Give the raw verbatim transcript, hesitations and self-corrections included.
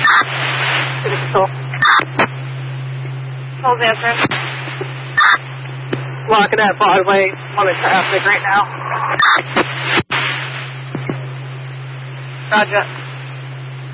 City Patrol. Patrol's answering. Locking at Broadway. I'm in traffic right now. Roger.